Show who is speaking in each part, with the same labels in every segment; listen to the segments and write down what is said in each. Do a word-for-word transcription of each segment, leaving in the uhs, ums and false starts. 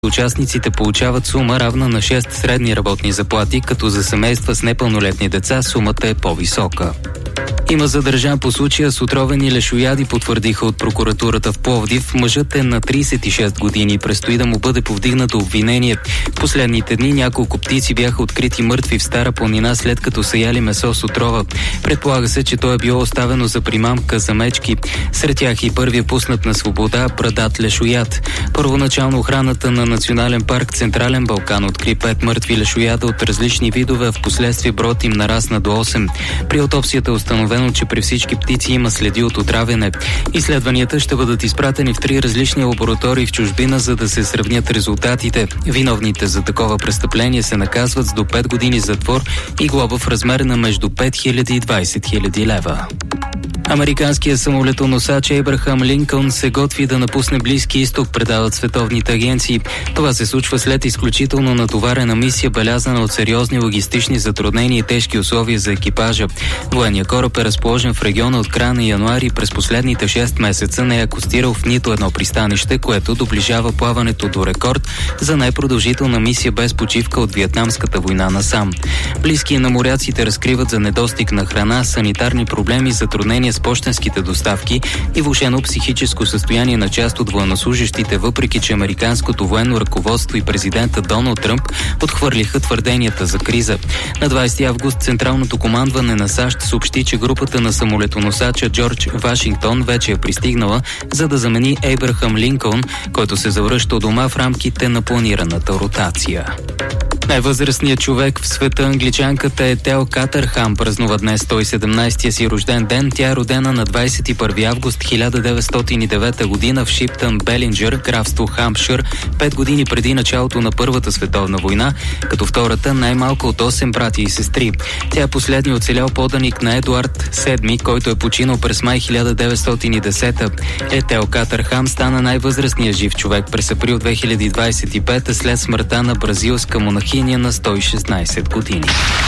Speaker 1: Участниците получават сума равна на шест средни работни заплати, като за семейства с непълнолетни деца сумата е по-висока. Има задържан по случая с отровени лешояди, потвърдиха от прокуратурата в Пловдив. Мъжът е на тридесет и шест години и предстои да му бъде повдигнато обвинение. Последните дни няколко птици бяха открити мъртви в Стара планина, след като са яли месо с отрова. Предполага се, че то е било оставено за примамка за мечки. Сред тях и първият пуснат на свобода брадат лешояд. Първоначално охраната на Национален парк Централен Балкан откри пет мъртви лешояда от различни видове, а в последствие броят им нарасна до осем. При аутопсията е установено, че при всички птици има следи от отравяне. Изследванията ще бъдат изпратени в три различни лаборатории в чужбина, за да се сравнят резултатите. Виновните за такова престъпление се наказват с до пет години затвор и глоба в размер на между пет хиляди и двадесет хиляди лева. Американският самолетоносач Ейбрахам Линкълн се готви да напусне Близкия изток, предават световните агенции. Това се случва след изключително натоварена мисия, белязана от сериозни логистични затруднения и тежки условия за екипажа. Военният кораб е разположен в региона от края на януари и през последните шест месеца не е акостирал в нито едно пристанище, което доближава плаването до рекорд за най-продължителна мисия без почивка от Виетнамската война насам. Близки на моряците разкриват за недостиг на храна, санитарни проблеми, затруднения с пощенските доставки и влошено психическо състояние на част от военнослужещите, въпреки че американското военно ръководство и президента Доналд Тръмп отхвърлиха твърденията за криза. На двадесети август Централното командване на САЩ съобщи, че групата на самолетоносача Джордж Вашингтон вече е пристигнала, за да замени Ейбрахам Линкълн, който се завръща от дома в рамките на планираната ротация. Най-възрастният човек в света, англичанката Етел Катърхам, празнува днес сто и седемнадесетия си рожден ден. Тя е родена на двадесет и първи август хиляда деветстотин и девета година в Шиптън, Белинджър, графство Хампшир, пет години преди началото на Първата световна война, като втората най-малко от осем брати и сестри. Тя е последният оцелял поданик на Едуард седми, който е починал през май хиляда деветстотин и десета. Етел Катърхам стана най-възрастният жив човек през април две хиляди двадесет и пета след смъртта на бразилска монахиня на сто и шестнадесет години.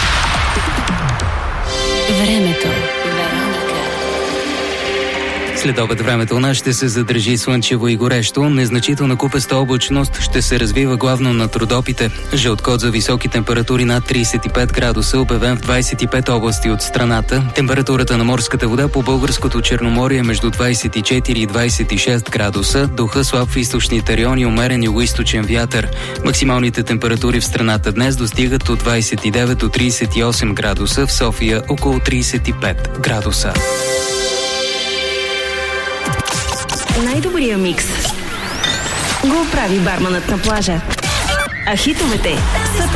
Speaker 2: Времето.
Speaker 1: След обед времето у нас ще се задържи слънчево и горещо. Незначителна купеста облачност ще се развива главно над Родопите. Жълт код за високи температури над тридесет и пет градуса, обявен в двадесет и пет области от страната. Температурата на морската вода по българското Черноморие е между двадесет и четири и двадесет и шест градуса. Духа слаб в източните райони, умерен югоизточен вятър. Максималните температури в страната днес достигат от двадесет и девет до тридесет и осем градуса, в София около тридесет и пет градуса.
Speaker 2: Най-добрия микс го прави барманът на плажа. А хитовете са